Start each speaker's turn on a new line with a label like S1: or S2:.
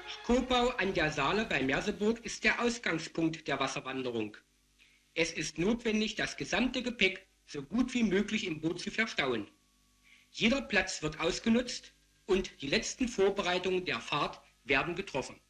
S1: Skobau an der Saale bei Merseburg ist der Ausgangspunkt der Wasserwanderung. Es ist notwendig, das gesamte Gepäck so gut wie möglich im Boot zu verstauen. Jeder Platz wird ausgenutzt und die letzten Vorbereitungen der Fahrt werden getroffen.